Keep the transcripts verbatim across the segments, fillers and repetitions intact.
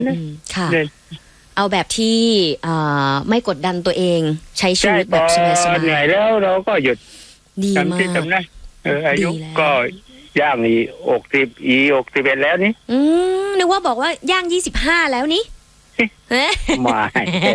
อืมค่ะเอาแบบที่ไม่กดดันตัวเองใช้ชีวิตแบบสบายๆเหนื่อยแล้วเราก็หยุดดีมากทำได้เอออายุก็ย่างอีอกสิบอีอกสิบเอ็ดแล้วนี่อืมนึกว่าบอกว่าย่างยี่สิบห้าแล้วนี่ไม่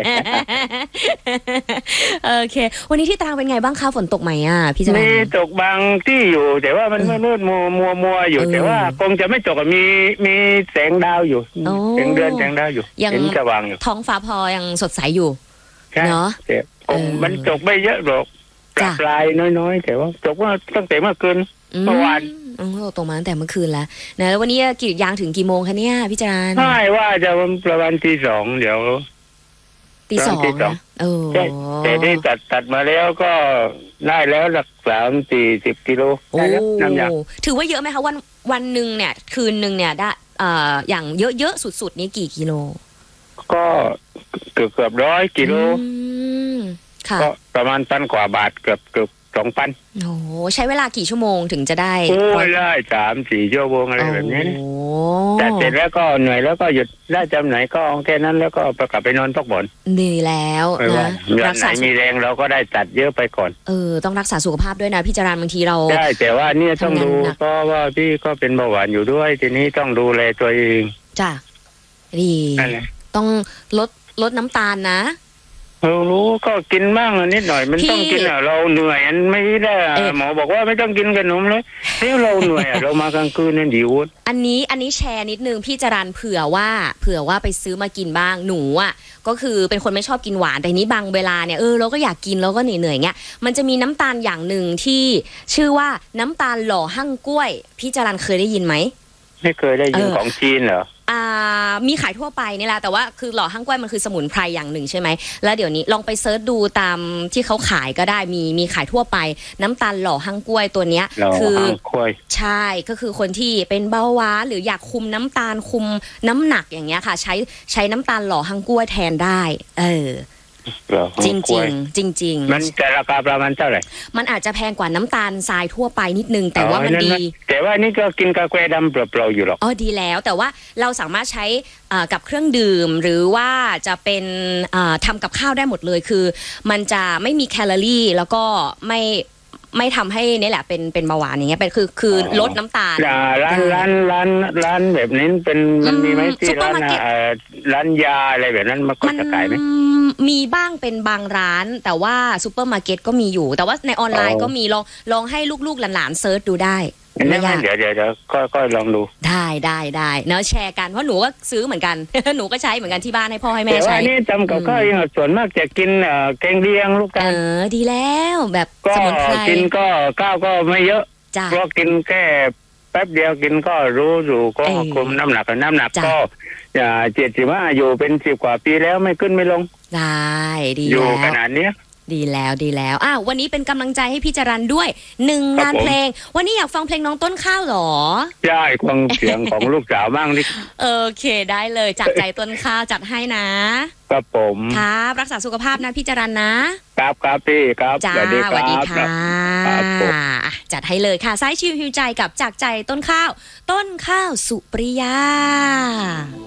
โอเควันนี้ที่ตรังเป็นไงบ้างคะฝนตกไหมอ่ะพี่จรัญมีตกบางที่อยู่แต่ว่ามันมืดมัวมัวมัวอยู่แต่ว่าคงจะไม่ตกมีมีแสงดาวอยู่แสงเดือนแสงดาวอยู่เห็นสว่างอยู่ท้องฟ้าพอยังสดใสอยู่เนาะแต่คงมันตกไม่เยอะหรอกปลายน้อยๆแต่ว่าตกว่าตั้งแต่เมื่อคืนเมื่อวานอ๋อตกมาตั้งแต่เมื่อคืนแล้วนะแล้ววันนี้กรีดยางถึงกี่โมงคะเนี่ยพี่จรัญใช่ว่าจะประมาณตีสองเดี๋ยวตีสองนะเออแต่ที่ตัดตัดมาแล้วก็ได้แล้วหลักสามสี่สิบกิโลได้แล้วน้ำยางถือว่าเยอะไหมคะวันวันหนึ่งเนี่ยคืนหนึ่งเนี่ยได้อ่าอย่างเยอะๆสุดๆนี้กี่กิโลก็เกือบเกือบร้อยกิโลก็ประมาณตันกว่าบาทเกือบเกือบสองพันโอ้ใช้เวลากี่ชั่วโมงถึงจะได้โอ้ได้สามสี่ชั่วโมงอะไรแบบนี้แต่เสร็จแล้วก็เหนื่อยแล้วก็หยุดได้จำไหนก็แค่นั้นแล้วก็กลับไปนอนพักผ่อนดีแล้วนะรักษามีแรงเราก็ได้ตัดเยอะไปก่อนเออต้องรักษาสุขภาพด้วยนะพี่จรัญบางทีเราได้แต่ว่าเนี่ยต้องดูเพราะว่าพี่ก็เป็นเบาหวานอยู่ด้วยทีนี้ต้องดูแลตัวเองจ้ะดีต้องลดลดน้ำตาลนะเรารู้ก็กินบ้างนิดหน่อยมันต้องกินอ่ะเราเหนื่อยอันไม่ได้หมอบอกว่าไม่ต้องกินขนมเลยเฮ้ยเราเหนื่อยเรามากลางคืนนั่นหิวอันนี้อันนี้แชร์นิดนึงพี่จรัญเผื่อว่าเผื่อว่าไปซื้อมากินบ้างหนูอ่ะก็คือเป็นคนไม่ชอบกินหวานแต่นี้บางเวลาเนี่ยเออเราก็อยากกินเราก็เหนื่อยๆเงี้ยมันจะมีน้ำตาลอย่างหนึ่งที่ชื่อว่าน้ำตาลหล่อหั่งกล้วยพี่จรัญเคยได้ยินไหมไม่เคยได้ยินของจีนเหรออ่ามีขายทั่วไปนี่แหละแต่ว่าคือหล่อหั่งกล้วยมันคือสมุนไพรอย่างหนึ่งใช่ไหมแล้วเดี๋ยวนี้ลองไปเซิร์ชดูตามที่เขาขายก็ได้มีมีขายทั่วไปน้ำตาลหล่อหั่งกล้วยตัวเนี้ยคือใช่ก็คือคนที่เป็นเบาหวานหรืออยากคุมน้ำตาลคุมน้ำหนักอย่างเงี้ยค่ะใช้ใช้น้ำตาลหล่อหั่งกล้วยแทนได้เออจริงจริงจริงจริงมันจะราคาประมาณเท่าไหร่มันอาจจะแพงกว่าน้ำตาลทรายทั่วไปนิดนึงแต่ว่ามันดีแต่ว่านี่ก็กินกาแฟดำเปล่าๆอยู่หรอกอ๋อดีแล้วแต่ว่าเราสามารถใช้กับเครื่องดื่มหรือว่าจะเป็นทำกับข้าวได้หมดเลยคือมันจะไม่มีแคลอรี่แล้วก็ไม่ไม่ทำให้นี่แหละเป็นเป็นเบาหวานอย่างเงี้ยเป็นคือคือลดน้ำตาลร้านร้านร้านร้านแบบนี้เป็นมันมีไหมที่ร้านร้านยาอะไรแบบนั้นมันก็จะขายไหมมีบ้างเป็นบางร้านแต่ว่าซูเปอร์มาร์เก็ตก็มีอยู่แต่ว่าในออนไลน์ก็มีลองลองให้ลูกๆหลานๆเซิร์ชดูได้ไม่ยากเดี๋ยวเดี๋ยวเดี๋ยวก็ก็ลองดูได้ได้ได้เนาะแชร์กันเพราะหนูก็ซื้อเหมือนกัน หนูก็ใช้เหมือนกันที่บ้านให้พ่อให้แม่ใช้แต่ว่านี่จำกับข้าวยังส่วนมากจะกินแกงเลียงลูกกันเออดีแล้วแบบสมุนไพรกินก็ข้าวก็ไม่เยอะเพราะกินแค่แป๊บเดียวกินก็รู้อยู่ก็คุมน้ำหนักน้ำหนักก็อย่าเจ็ดสิบห้าอยู่เป็นสิบกว่าปีแล้วไม่ขึ้นไม่ลงได้ดีอยู่ขนาดนี้ดีแล้วดีแล้วอ้าววันนี้เป็นกำลังใจให้พี่จรัญด้วยหนึ่งงานเพลงวันนี้อยากฟังเพลงน้องต้นข้าวหรอใช่ฟังเสียงของลูกสาวบ้างดิโอเคได้เลยจากใจต้นข้าวจัดให้นะครับผมครับรักษาสุขภาพนะพี่จรัญนะครับครับพี่ครับจ้าสวัสดีค่ะจัดให้เลยค่ะสายชิวฮิวใจกับจากใจต้นข้าวต้นข้าวสุปริยา